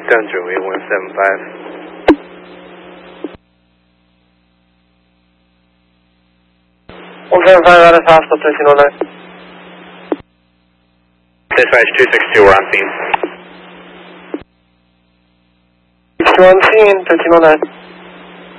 Down Joey 175. 175 out of fast, 1309. Dispatch 262, we're on scene. 2 on scene, 1309.